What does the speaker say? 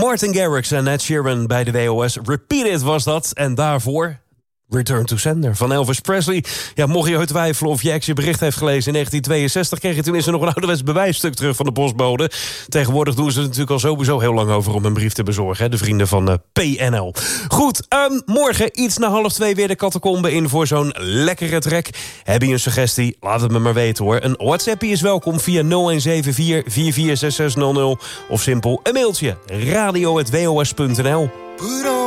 Martin Garrix en Ed Sheeran bij de WOS. Repeat It was dat. En daarvoor Return to Sender van Elvis Presley. Ja, mocht je ooit twijfelen of je ex je bericht heeft gelezen in 1962... kreeg je tenminste nog een ouderwets bewijsstuk terug van de postbode. Tegenwoordig doen ze er natuurlijk al sowieso heel lang over om een brief te bezorgen. Hè? De vrienden van PNL. Goed, morgen iets na 1:30 weer de catacombe in voor zo'n lekkere track. Heb je een suggestie? Laat het me maar weten hoor. Een WhatsAppie is welkom via 0174 446600 of simpel een mailtje radio@wos.nl.